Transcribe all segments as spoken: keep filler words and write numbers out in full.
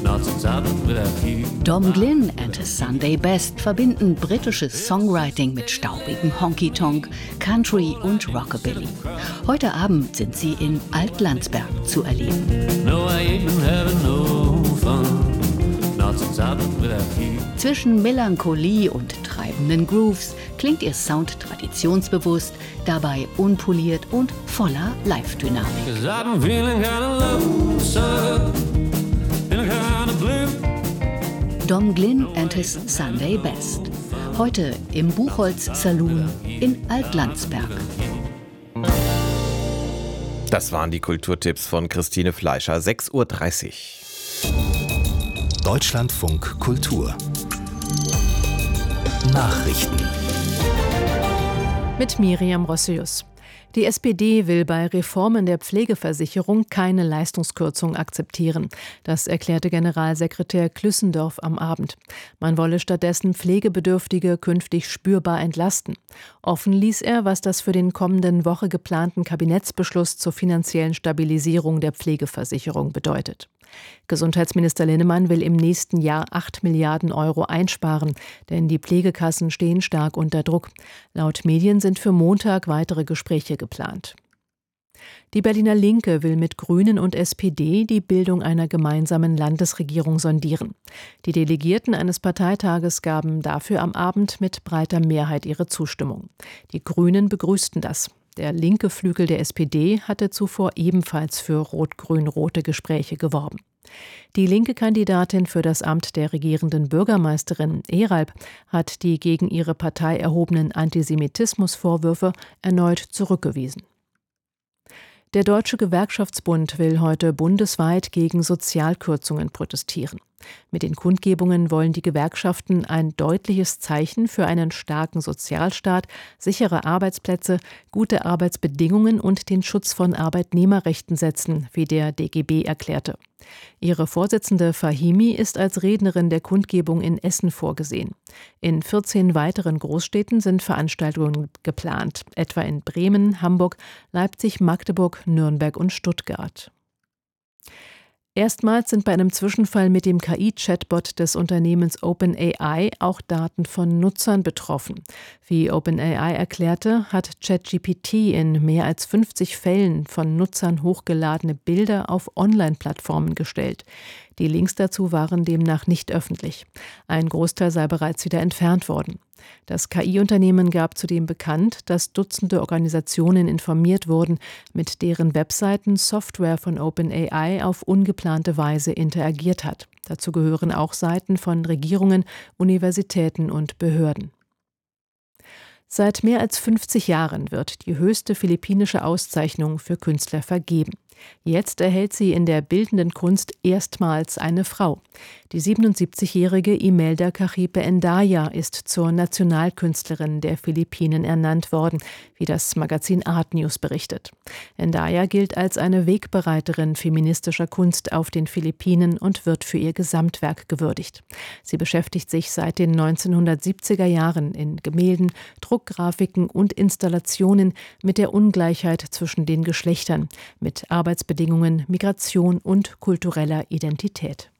not since I've been without you. Dom Glynn and his Sunday Best verbinden britisches Songwriting mit staubigem Honky-Tonk, Country und Rockabilly. Heute Abend sind sie in Altlandsberg zu erleben. No, I ain't been having no fun, not since I've been without you. Zwischen Melancholie und treibenden Grooves klingt ihr Sound traditionsbewusst, dabei unpoliert und voller Live-Dynamik. 'Cause I've been feeling kinda lonesome, feeling kinda blue. Dom Glynn and his Sunday Best. Heute im Buchholz Saloon in Altlandsberg. Das waren die Kulturtipps von Christine Fleischer, sechs Uhr dreißig. Deutschlandfunk Kultur Nachrichten mit Miriam Rossius. Die S P D will bei Reformen der Pflegeversicherung keine Leistungskürzung akzeptieren. Das erklärte Generalsekretär Klüssendorf am Abend. Man wolle stattdessen Pflegebedürftige künftig spürbar entlasten. Offen ließ er, was das für den kommenden Woche geplanten Kabinettsbeschluss zur finanziellen Stabilisierung der Pflegeversicherung bedeutet. Gesundheitsminister Linnemann will im nächsten Jahr acht Milliarden Euro einsparen, denn die Pflegekassen stehen stark unter Druck. Laut Medien sind für Montag weitere Gespräche geplant. Die Berliner Linke will mit Grünen und S P D die Bildung einer gemeinsamen Landesregierung sondieren. Die Delegierten eines Parteitages gaben dafür am Abend mit breiter Mehrheit ihre Zustimmung. Die Grünen begrüßten das. Der linke Flügel der S P D hatte zuvor ebenfalls für rot-grün-rote Gespräche geworben. Die linke Kandidatin für das Amt der regierenden Bürgermeisterin, Eralp, hat die gegen ihre Partei erhobenen Antisemitismusvorwürfe erneut zurückgewiesen. Der Deutsche Gewerkschaftsbund will heute bundesweit gegen Sozialkürzungen protestieren. Mit den Kundgebungen wollen die Gewerkschaften ein deutliches Zeichen für einen starken Sozialstaat, sichere Arbeitsplätze, gute Arbeitsbedingungen und den Schutz von Arbeitnehmerrechten setzen, wie der D G B erklärte. Ihre Vorsitzende Fahimi ist als Rednerin der Kundgebung in Essen vorgesehen. In vierzehn weiteren Großstädten sind Veranstaltungen geplant, etwa in Bremen, Hamburg, Leipzig, Magdeburg, Nürnberg und Stuttgart. Erstmals sind bei einem Zwischenfall mit dem K I-Chatbot des Unternehmens OpenAI auch Daten von Nutzern betroffen. Wie OpenAI erklärte, hat ChatGPT in mehr als fünfzig Fällen von Nutzern hochgeladene Bilder auf Online-Plattformen gestellt. Die Links dazu waren demnach nicht öffentlich. Ein Großteil sei bereits wieder entfernt worden. Das K I-Unternehmen gab zudem bekannt, dass Dutzende Organisationen informiert wurden, mit deren Webseiten Software von OpenAI auf ungeplante Weise interagiert hat. Dazu gehören auch Seiten von Regierungen, Universitäten und Behörden. Seit mehr als fünfzig Jahren wird die höchste philippinische Auszeichnung für Künstler vergeben. Jetzt erhält sie in der bildenden Kunst erstmals eine Frau. Die siebenundsiebzigjährige Imelda Cajipe Endaya ist zur Nationalkünstlerin der Philippinen ernannt worden, wie das Magazin Art News berichtet. Endaya gilt als eine Wegbereiterin feministischer Kunst auf den Philippinen und wird für ihr Gesamtwerk gewürdigt. Sie beschäftigt sich seit den neunzehnhundertsiebziger Jahren in Gemälden, Druckgrafiken und Installationen mit der Ungleichheit zwischen den Geschlechtern, mit Arbeitsbedingungen, Migration und kultureller Identität.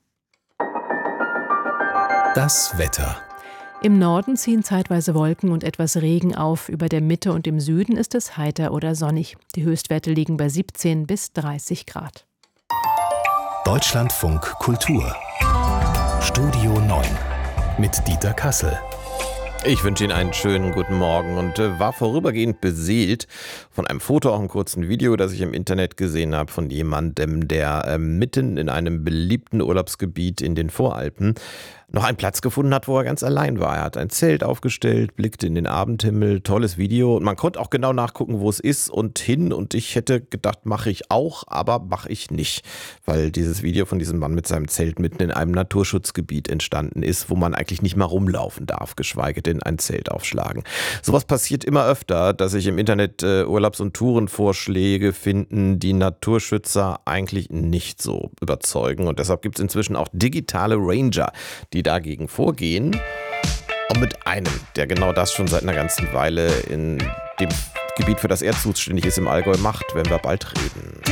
Das Wetter. Im Norden ziehen zeitweise Wolken und etwas Regen auf. Über der Mitte und im Süden ist es heiter oder sonnig. Die Höchstwerte liegen bei siebzehn bis dreißig Grad. Deutschlandfunk Kultur. Studio neun mit Dieter Kassel. Ich wünsche Ihnen einen schönen guten Morgen und äh, war vorübergehend beseelt von einem Foto, auch einem kurzen Video, das ich im Internet gesehen habe von jemandem, der äh, mitten in einem beliebten Urlaubsgebiet in den Voralpen noch einen Platz gefunden hat, wo er ganz allein war. Er hat ein Zelt aufgestellt, blickte in den Abendhimmel, tolles Video. Und man konnte auch genau nachgucken, wo es ist und hin. Und ich hätte gedacht, mache ich auch, aber mache ich nicht. Weil dieses Video von diesem Mann mit seinem Zelt mitten in einem Naturschutzgebiet entstanden ist, wo man eigentlich nicht mal rumlaufen darf, geschweige denn ein Zelt aufschlagen. Sowas passiert immer öfter, dass sich im Internet äh, Urlaubs- und Tourenvorschläge finden, die Naturschützer eigentlich nicht so überzeugen. Und deshalb gibt es inzwischen auch digitale Ranger, die dagegen vorgehen. Und mit einem, der genau das schon seit einer ganzen Weile in dem Gebiet, für das er zuständig ist, im Allgäu macht, werden wir bald reden.